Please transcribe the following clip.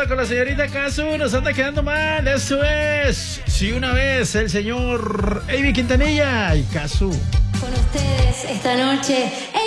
pasando con la señorita Casu? Nos anda quedando mal. Eso es. Sí, una vez el señor Avi Quintanilla y Casu. Con ustedes esta noche